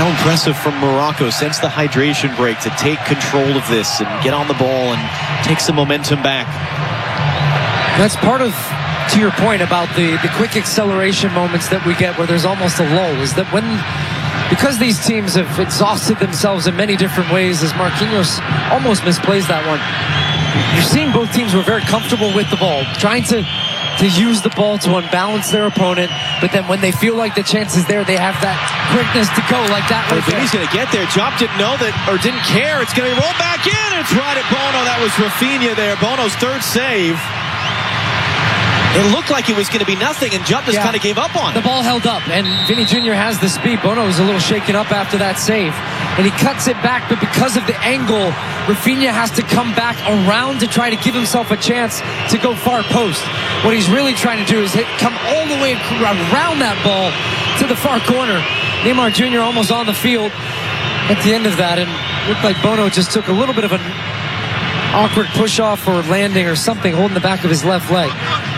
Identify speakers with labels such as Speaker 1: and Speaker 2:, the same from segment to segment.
Speaker 1: How impressive from Morocco since the hydration break to take control of this and get on the ball and take some momentum back.
Speaker 2: That's part of, to your point about the quick acceleration moments that we get where there's almost a lull, is that because these teams have exhausted themselves in many different ways, as Marquinhos almost misplays that one, you're seeing both teams were very comfortable with the ball, trying to use the ball to unbalance their opponent, but then when they feel like the chance is there, they have that quickness to go like that.
Speaker 1: He's going to get there. Job didn't know that, or didn't care. It's going to be rolled back in, and it's right at Bono. That was Rafinha there. Bono's third save. It looked like it was going to be nothing, and Jupp just kind of gave up on it.
Speaker 2: The ball held up, and Vinny Jr. has the speed. Bono was a little shaken up after that save, and he cuts it back, but because of the angle, Rafinha has to come back around to try to give himself a chance to go far post. What he's really trying to do is come all the way around that ball to the far corner. Neymar Jr. almost on the field at the end of that, and looked like Bono just took a little bit of an awkward push-off or landing or something, holding the back of his left leg.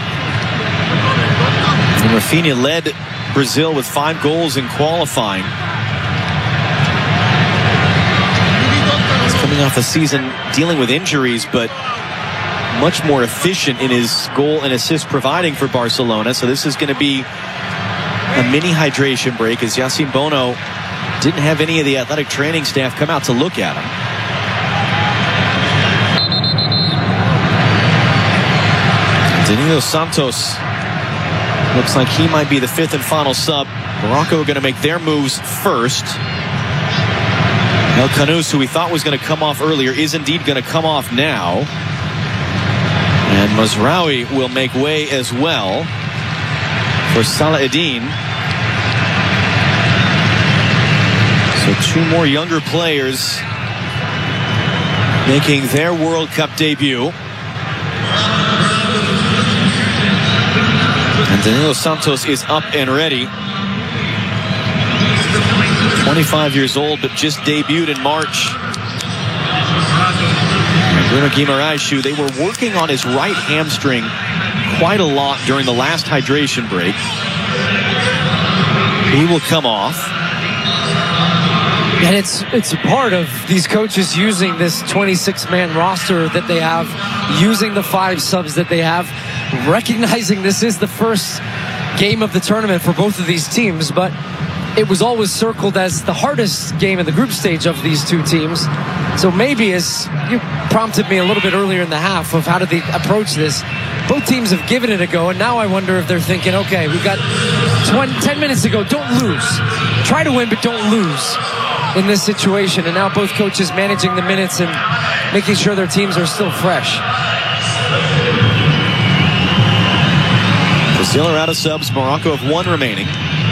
Speaker 1: And Rafinha led Brazil with 5 goals in qualifying. He's coming off a season dealing with injuries, but much more efficient in his goal and assist providing for Barcelona. So this is going to be a mini hydration break, as Yassine Bono didn't have any of the athletic training staff come out to look at him. Danilo Santos looks like he might be the 5th and final sub. Morocco are going to make their moves first. El Khanous, who we thought was going to come off earlier, is indeed going to come off now. And Mazraoui will make way as well for Salah Eddin. So 2 more younger players making their World Cup debut. And Danilo Santos is up and ready. 25 years old, but just debuted in March. And Bruno Guimaraes, they were working on his right hamstring quite a lot during the last hydration break. He will come off.
Speaker 2: And it's a part of these coaches using this 26-man roster that they have, using the 5 subs that they have, recognizing this is the first game of the tournament for both of these teams, but it was always circled as the hardest game in the group stage of these 2 teams. So maybe, as you prompted me a little bit earlier in the half of how did they approach this, both teams have given it a go, and now I wonder if they're thinking, okay, we've got 10 minutes to go, don't lose. Try to win, but don't lose in this situation. And now both coaches managing the minutes and making sure their teams are still fresh.
Speaker 1: Brazil are out of subs. Morocco have 1 remaining.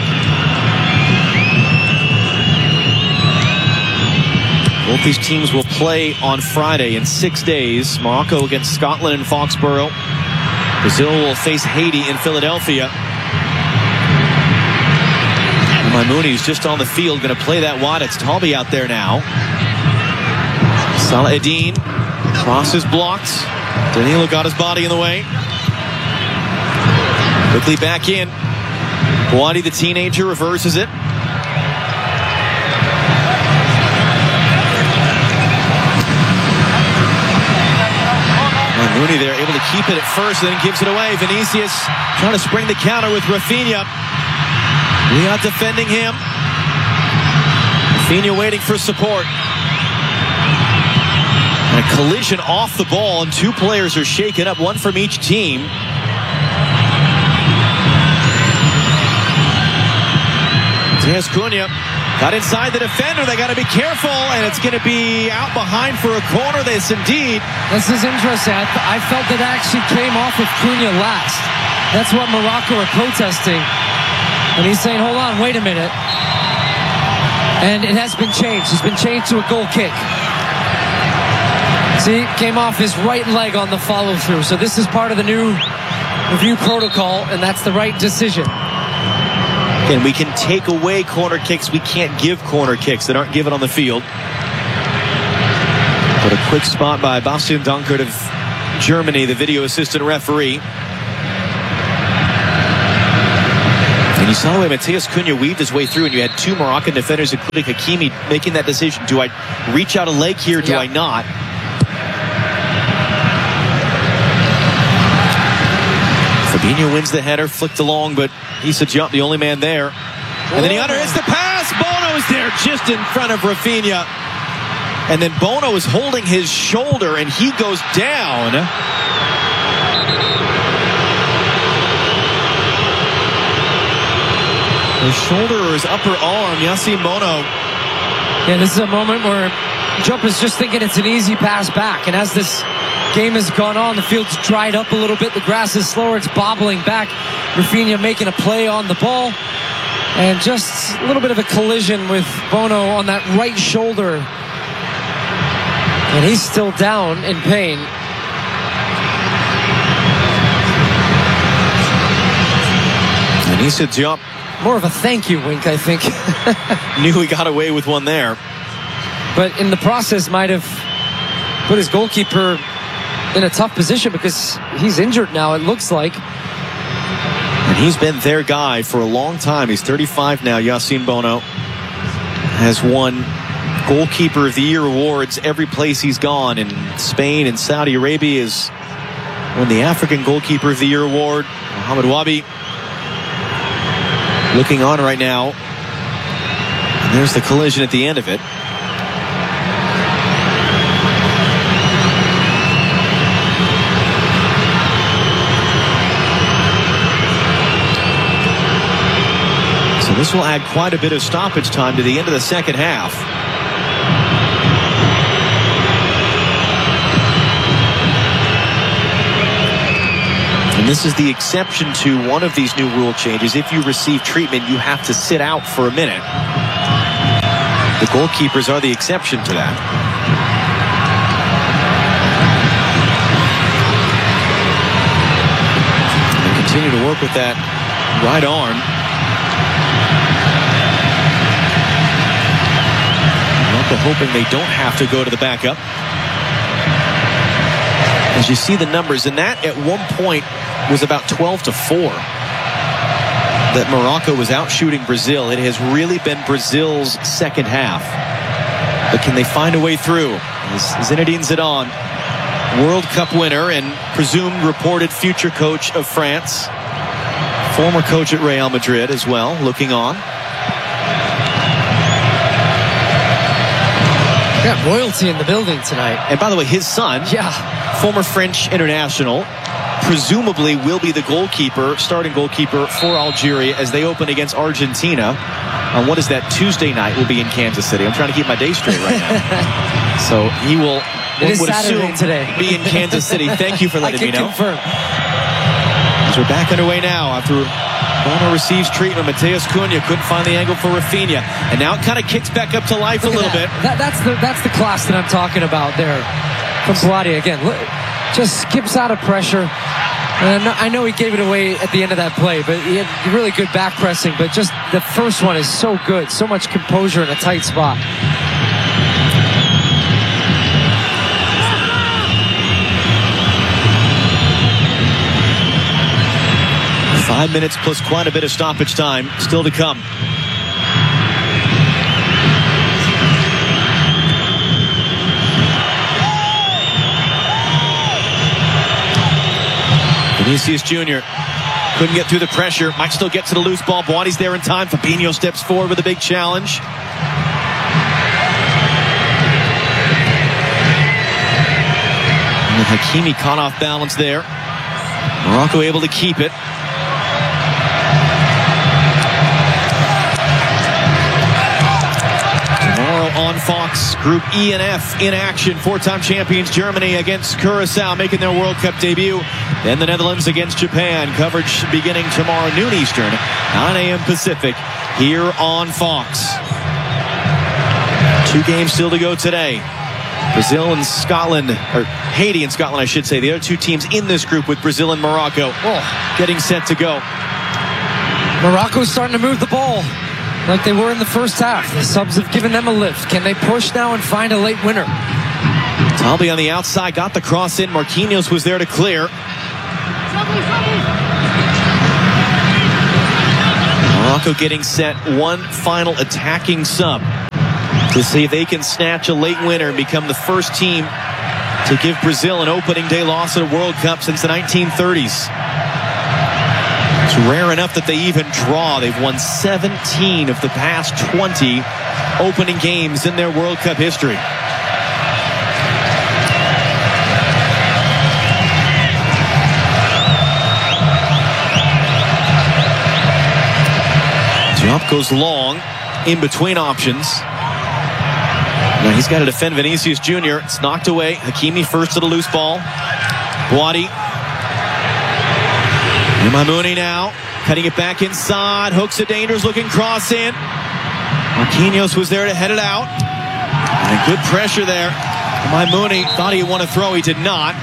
Speaker 1: Both these teams will play on Friday in 6 days. Morocco against Scotland in Foxborough. Brazil will face Haiti in Philadelphia. Maimouni's just on the field, going to play that wide. It's Talbi out there now. Salah Eddin, cross is blocked. Danilo got his body in the way. Quickly back in. Boadi, the teenager, reverses it. Maimouni there, able to keep it at first, then gives it away. Vinicius trying to spring the counter with Rafinha. Riyad defending him. Rafinha waiting for support. And a collision off the ball, and 2 players are shaken up, 1 from each team. Diaz Cunha got inside the defender. They got to be careful, and it's going to be out behind for a corner. This is
Speaker 2: interesting. I felt that actually came off of Cunha last. That's what Morocco are protesting. And he's saying, hold on, wait a minute. And it has been changed. It's been changed to a goal kick. See, came off his right leg on the follow-through. So this is part of the new review protocol, and that's the right decision.
Speaker 1: Again, we can take away corner kicks. We can't give corner kicks that aren't given on the field. But a quick spot by Bastian Dankert of Germany, the video assistant referee. And you saw the way Matheus Cunha weaved his way through, and you had two Moroccan defenders, including Hakimi, making that decision. Do I reach out a leg here? Do I not? Fabinho wins the header, flicked along, but Issa Diop, the only man there. And then he underhits the pass. Bono's there just in front of Rafinha. And then Bono is holding his shoulder, and he goes down. His shoulder or his upper arm, Yassine Bono.
Speaker 2: Yeah, this is a moment where Diop is just thinking it's an easy pass back. And as this game has gone on, the field's dried up a little bit. The grass is slower. It's bobbling back. Rafinha making a play on the ball. And just a little bit of a collision with Bono on that right shoulder. And he's still down in pain.
Speaker 1: And Issa Diop,
Speaker 2: more of a thank you wink, I think.
Speaker 1: knew he got away with one there.
Speaker 2: But in the process might have put his goalkeeper in a tough position because he's injured now, it looks like.
Speaker 1: And he's been their guy for a long time. He's 35 now. Yassine Bono has won Goalkeeper of the Year awards every place he's gone. In Spain and Saudi Arabia, has won the African Goalkeeper of the Year award. Mohamed Wabi looking on right now. And there's the collision at the end of it. So this will add quite a bit of stoppage time to the end of the second half. And this is the exception to one of these new rule changes. If you receive treatment, you have to sit out for a minute. The goalkeepers are the exception to that. And continue to work with that right arm. Hoping they don't have to go to the backup. As you see the numbers, and that at one point was about 12-4 that Morocco was out shooting Brazil. It has really been Brazil's second half. But can they find a way through? Zinedine Zidane, World Cup winner and presumed reported future coach of France, former coach at Real Madrid as well, looking on.
Speaker 2: Got royalty in the building tonight.
Speaker 1: And by the way, his son, former French international, presumably will be the goalkeeper, starting goalkeeper for Algeria as they open against Argentina on what is that, Tuesday night. Will be in Kansas City. I'm trying to keep my day straight right now. So he will, would assume,
Speaker 2: today.
Speaker 1: Be in Kansas City. Thank you for letting me know.
Speaker 2: Confirm.
Speaker 1: As we're back underway now after Bono receives treatment. Matheus Cunha couldn't find the angle for Rafinha, and now it kind of kicks back up to life a little bit.
Speaker 2: That's the class that I'm talking about there from Bladi. Again, just skips out of pressure. And I know he gave it away at the end of that play, but he had really good back pressing. But just the first one is so good, so much composure in a tight spot.
Speaker 1: Five minutes plus quite a bit of stoppage time still to come. Vinicius Jr. couldn't get through the pressure. Might still get to the loose ball. Boadi's there in time. Fabinho steps forward with a big challenge. And Hakimi caught off balance there. Morocco able to keep it. Tomorrow on Fox, Group E and F in action. Four-time champions Germany against Curacao making their World Cup debut. Then the Netherlands against Japan. Coverage beginning tomorrow noon Eastern, 9 a.m. Pacific here on Fox. Two games still to go today. Brazil and Scotland, or Haiti and Scotland, I should say, the other two teams in this group with Brazil and Morocco getting set to go.
Speaker 2: Morocco's starting to move the ball like they were in the first half. The subs have given them a lift. Can they push now and find a late winner?
Speaker 1: Talbi on the outside got the cross in. Marquinhos was there to clear. Morocco getting set, one final attacking sub to see if they can snatch a late winner and become the first team to give Brazil an opening day loss at a World Cup since the 1930s. It's rare enough that they even draw. They've won 17 of the past 20 opening games in their World Cup history. Diop goes long, in between options. Now he's got to defend Vinicius Jr. It's knocked away. Hakimi first to the loose ball. Boadi. Maimouni now, cutting it back inside. Hooks a dangerous looking cross in. Marquinhos was there to head it out. And good pressure there. Maimouni thought he won a throw. He did not.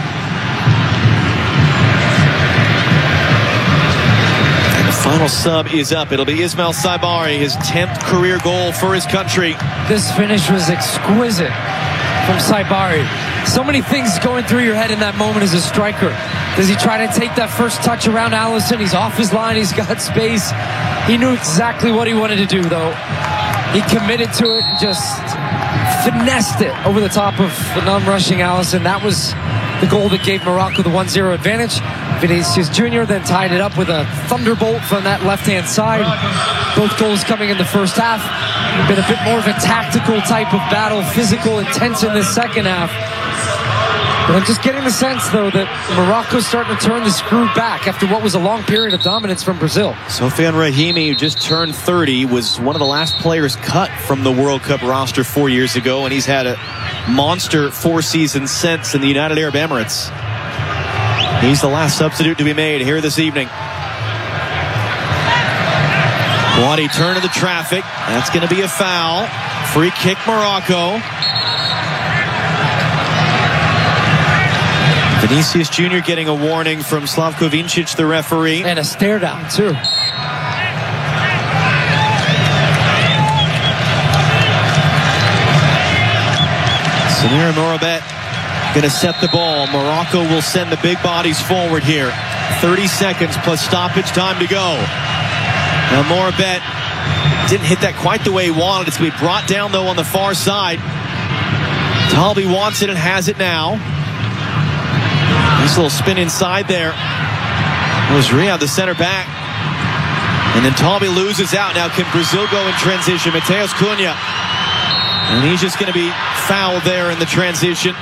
Speaker 1: Final sub is up. It'll be Ismail Saibari, his 10th career goal for his country.
Speaker 2: This finish was exquisite from Saibari. So many things going through your head in that moment as a striker. Does he try to take that first touch around Alisson? He's off his line. He's got space. He knew exactly what he wanted to do, though. He committed to it and just finessed it over the top of the non-rushing Alisson. That was the goal that gave Morocco the 1-0 advantage. Vinicius Jr. then tied it up with a thunderbolt from that left-hand side. Both goals coming in the first half. Been a bit more of a tactical type of battle, physical, intense in this second half. But I'm just getting the sense, though, that Morocco's starting to turn the screw back after what was a long period of dominance from Brazil.
Speaker 1: Sofiane Rahimi, who just turned 30, was one of the last players cut from the World Cup roster 4 years ago, and he's had a monster 4 seasons since in the United Arab Emirates. He's the last substitute to be made here this evening. Boadi turn to the traffic. That's going to be a foul. Free kick Morocco. Vinicius Jr. getting a warning from Slavko Vincic, the referee.
Speaker 2: And a stare down, too.
Speaker 1: Samir Morabet going to set the ball. Morocco will send the big bodies forward here. 30 seconds plus stoppage time to go. Now Morabet didn't hit that quite the way he wanted. It's going to be brought down, though, on the far side. Talbi wants it and has it now. Nice little spin inside there. It was Riyad, the center back. And then Talbi loses out. Now can Brazil go in transition? Matheus Cunha. And he's just going to be fouled there in the transition.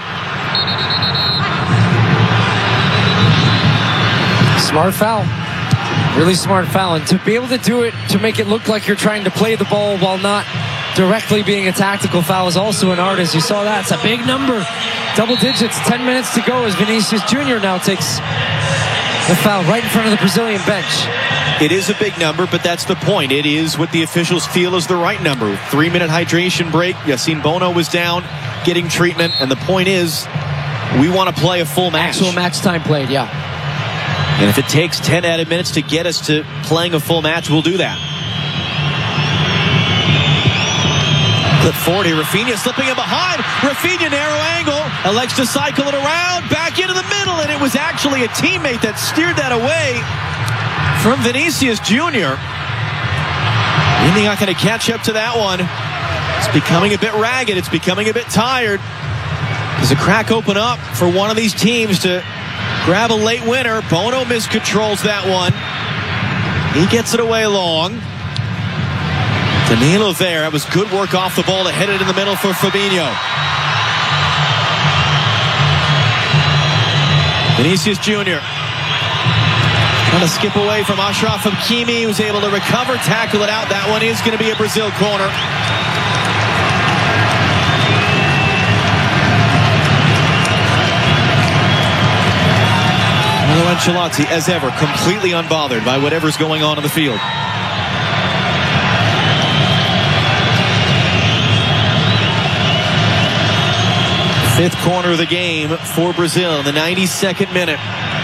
Speaker 2: Smart foul. Really smart foul. And to be able to do it, to make it look like you're trying to play the ball while not directly being a tactical foul is also an art, as you saw that. It's a big number. Double digits, 10 minutes to go as Vinicius Jr. now takes the foul right in front of the Brazilian bench.
Speaker 1: It is a big number, but that's the point. It is what the officials feel is the right number. 3-minute hydration break. Yassine Bono was down getting treatment, and the point is we want to play a full match.
Speaker 2: Actual match time played, yeah.
Speaker 1: And if it takes 10 added minutes to get us to playing a full match, we'll do that. Clip 40, Rafinha slipping in behind. Rafinha, narrow angle, elects to cycle it around, back into the middle, and it was actually a teammate that steered that away from Vinicius Jr. Anything not going to catch up to that one. It's becoming a bit ragged. It's becoming a bit tired. Does a crack open up for one of these teams to grab a late winner? Bono miscontrols that one. He gets it away long. Danilo there. That was good work off the ball to head it in the middle for Fabinho. Vinicius Jr. trying to skip away from Achraf Hakimi. He was able to recover, tackle it out. That one is going to be a Brazil corner. Carlo Ancelotti, as ever, completely unbothered by whatever's going on in the field. Fifth corner of the game for Brazil in the 92nd minute.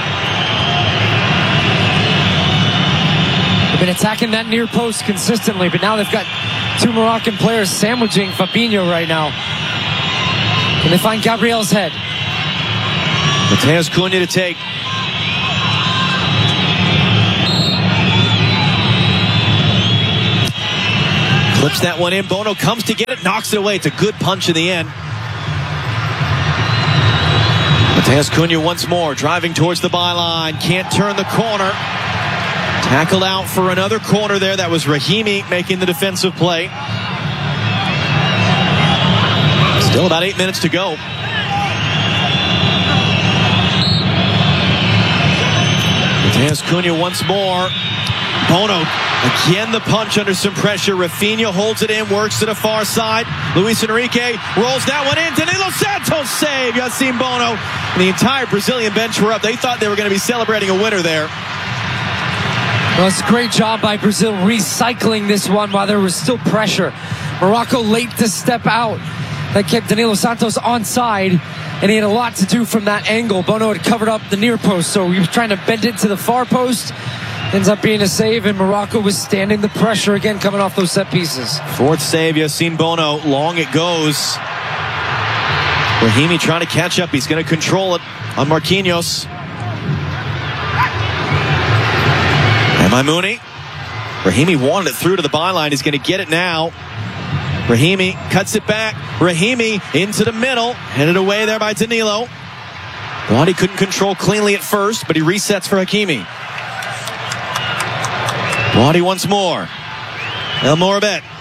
Speaker 2: They've been attacking that near post consistently, but now they've got two Moroccan players sandwiching Fabinho right now. Can they find Gabriel's head?
Speaker 1: Matheus Cunha to take. Clips that one in. Bono comes to get it, knocks it away. It's a good punch in the end. Matheus Cunha once more, driving towards the byline. Can't turn the corner. Tackled out for another corner there. That was Rahimi making the defensive play. Still about 8 minutes to go. Matheus Cunha once more. Bono, again the punch under some pressure. Rafinha holds it in, works to the far side. Luis Enrique rolls that one in. Danilo Santos save. Yacine Bono. And the entire Brazilian bench were up. They thought they were going to be celebrating a winner there.
Speaker 2: Well, it's a great job by Brazil recycling this one while there was still pressure. Morocco late to step out. That kept Danilo Santos onside, and he had a lot to do from that angle. Bono had covered up the near post, so he was trying to bend it to the far post. Ends up being a save, and Morocco was standing the pressure again coming off those set pieces.
Speaker 1: Fourth save, Yacine Bono. Long it goes. Rahimi trying to catch up. He's going to control it on Marquinhos. And Maimouni. Rahimi wanted it through to the byline. He's going to get it now. Rahimi cuts it back. Rahimi into the middle. Headed away there by Danilo. Wadi couldn't control cleanly at first, but he resets for Hakimi. Wadi once more. El Morabet